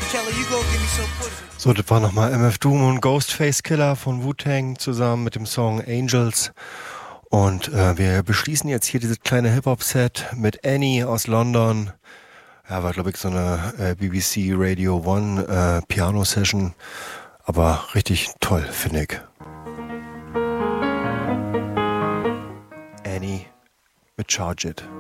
So, das war nochmal MF Doom und Ghostface Killer von Wu-Tang zusammen mit dem Song Angels. Und wir beschließen jetzt hier dieses kleine Hip-Hop-Set mit Annie aus London. Ja, war glaube ich so eine BBC Radio One Piano-Session. Aber richtig toll, finde ich. Annie mit Charge It.